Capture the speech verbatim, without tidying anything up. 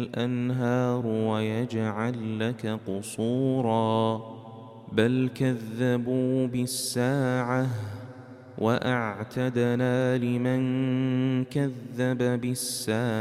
الأنهار ويجعل لك قصورا بل كذبوا بالساعة وأعتدنا لمن كذب بالساعة